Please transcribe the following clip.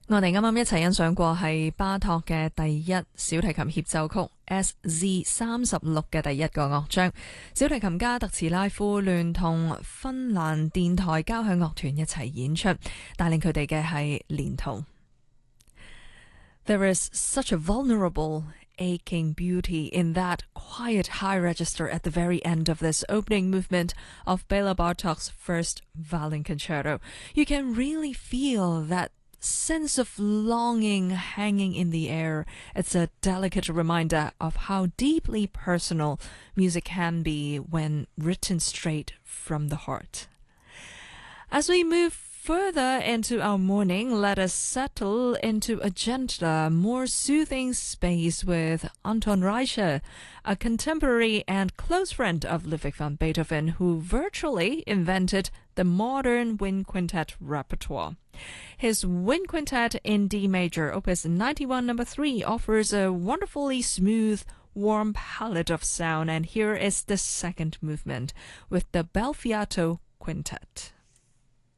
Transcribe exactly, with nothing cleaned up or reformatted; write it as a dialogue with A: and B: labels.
A: 我哋啱啱一齊欣賞過係巴托嘅第一小提琴協奏曲 S Z 三十六嘅第一個樂章，小提琴家特茨拉夫聯同芬蘭電台交響樂團一齊演出，帶領佢哋嘅係連圖。There is such a vulnerable aching beauty in that quiet high register at the very end of this opening movement of Bela Bartok's first violin concerto. You can really feel that sense of longing hanging in the air. It's a delicate reminder of how deeply personal music can be when written straight from the heart. As we move further into our morning, let us settle into a gentler, more soothing space with Anton Reicher, a contemporary and close friend of Ludwig van Beethoven, who virtually invented the modern wind quintet repertoire. His wind quintet in D major, opus ninety-one number three, offers a wonderfully smooth, warm palette of sound, and here is the second movement with the Bel Fiato Quintet.